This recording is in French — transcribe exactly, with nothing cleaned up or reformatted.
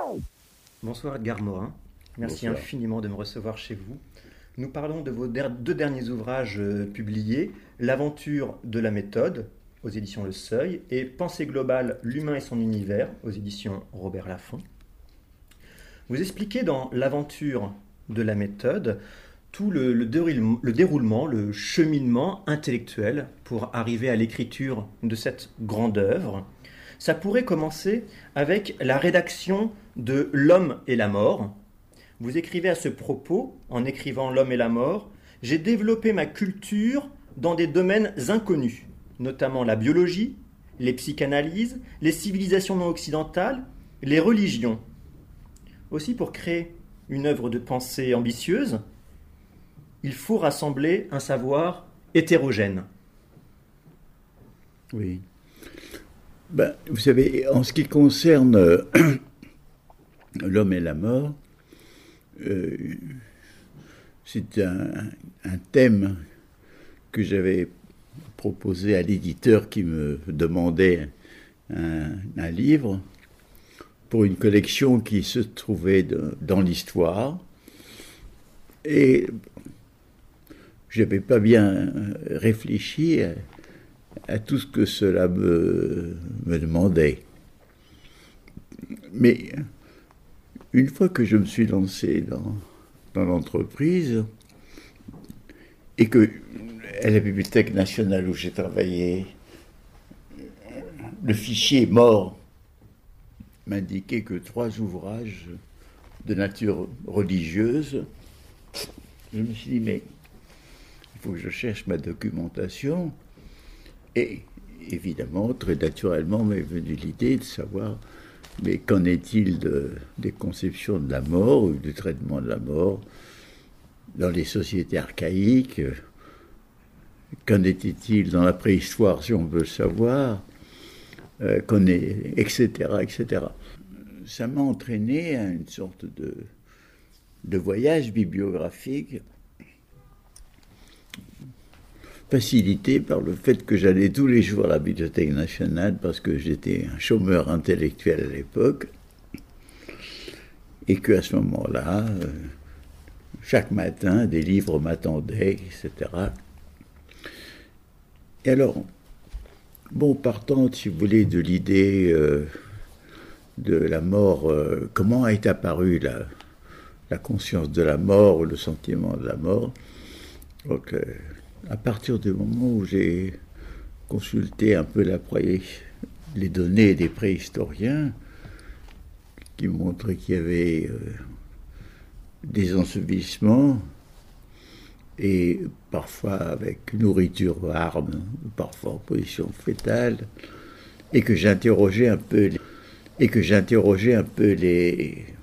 Bonsoir Edgar Morin, merci Bonsoir. infiniment de me recevoir chez vous. Nous parlons de vos der- deux derniers ouvrages euh, publiés, L'aventure de la méthode aux éditions Le Seuil et Pensée globale, l'humain et son univers aux éditions Robert Laffont. Vous expliquez dans L'aventure de la méthode tout le, le déroulement, le déroulement, le cheminement intellectuel pour arriver à l'écriture de cette grande œuvre. Ça pourrait commencer avec la rédaction de L'homme et la mort. Vous écrivez à ce propos, en écrivant L'homme et la mort, j'ai développé ma culture dans des domaines inconnus, notamment la biologie, les psychanalyses, les civilisations non occidentales, les religions. Aussi, pour créer une œuvre de pensée ambitieuse, il faut rassembler un savoir hétérogène. Oui. Ben, vous savez, en ce qui concerne euh, l'homme et la mort, euh, c'est un, un thème que j'avais proposé à l'éditeur qui me demandait un, un livre pour une collection qui se trouvait de, dans l'histoire. Et je n'avais pas bien réfléchi à, à tout ce que cela me, me demandait. Mais une fois que je me suis lancé dans, dans l'entreprise, et que à la Bibliothèque nationale où j'ai travaillé, le fichier mort m'indiquait que trois ouvrages de nature religieuse, je me suis dit, mais il faut que je cherche ma documentation. Et évidemment, très naturellement, m'est venue l'idée de savoir, mais qu'en est-il de, des conceptions de la mort ou du traitement de la mort dans les sociétés archaïques? Qu'en était-il dans la préhistoire, si on veut le savoir, euh, qu'on est, et cetera, et cetera. Ça m'a entraîné à une sorte de, de voyage bibliographique facilité par le fait que j'allais tous les jours à la Bibliothèque nationale parce que j'étais un chômeur intellectuel à l'époque et qu'à ce moment-là, euh, chaque matin, des livres m'attendaient, et cetera. Et alors, bon, partant, si vous voulez, de l'idée euh, de la mort, euh, comment est apparue la, la conscience de la mort ou le sentiment de la mort, donc, euh, à partir du moment où j'ai consulté un peu la, les données des préhistoriens, qui montraient qu'il y avait euh, des ensevelissements, et parfois avec nourriture ou armes, ou parfois en position fétale, et que j'interrogeais un peu les, et que j'interrogeais un peu les,